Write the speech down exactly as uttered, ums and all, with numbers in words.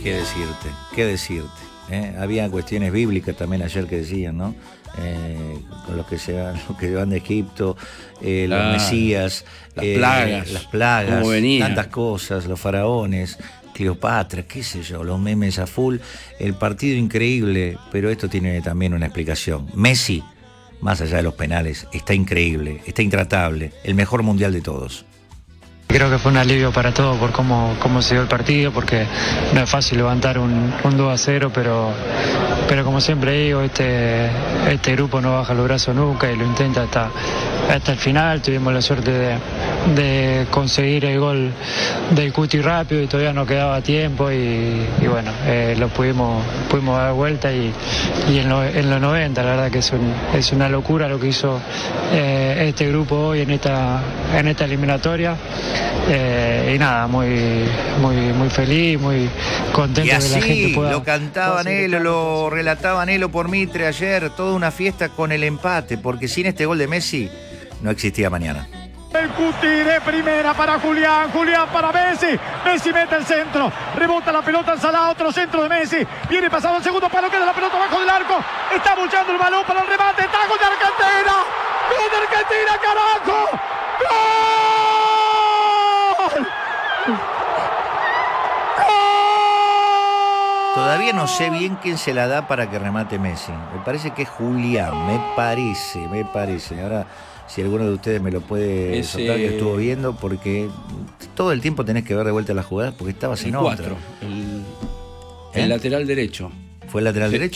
qué decirte, qué decirte. ¿eh? Había cuestiones bíblicas también ayer que decían, ¿no? Eh, con los que se van, los que van de Egipto, eh, Claro. los mesías, Las eh, plagas. las plagas, Cómo venían. tantas cosas, los faraones, Cleopatra, qué sé yo, los memes a full, el partido increíble, pero esto tiene también una explicación. Messi, más allá de los penales, está increíble, está intratable, el mejor mundial de todos. Creo que fue un alivio para todos por cómo, cómo se dio el partido, porque no es fácil levantar un, un dos a cero, pero, pero como siempre digo, este, este grupo no baja los brazos nunca y lo intenta hasta, hasta el final. Tuvimos la suerte de, de conseguir el gol del Cuti rápido y todavía no quedaba tiempo y, y bueno, eh, lo pudimos, pudimos dar vuelta y, y en, lo, en los noventa, la verdad que es, un, es una locura lo que hizo eh, este grupo hoy en esta, en esta eliminatoria. Eh, y nada, muy muy muy feliz, muy contento Y así de que la gente pueda. lo cantaba Nelo, lo relataba Nelo por Mitre ayer, toda una fiesta con el empate, porque sin este gol de Messi no existía mañana. El Cuti de primera para Julián, Julián para Messi, Messi mete el centro, rebota la pelota al Salah, otro centro de Messi, viene pasado el segundo palo, queda la pelota abajo del arco, está buchando el balón para el remate, está gol de Argentina, gol de Argentina, carajo, ¡gol! Todavía no sé bien quién se la da para que remate Messi. Me parece que es Julián, me parece, me parece. Ahora, si alguno de ustedes me lo puede Ese... soltar, que estuvo viendo, porque todo el tiempo tenés que ver de vuelta las jugadas porque estabas en el otra. cuatro, el, ¿Eh? el lateral derecho. ¿Fue el lateral Sí. derecho?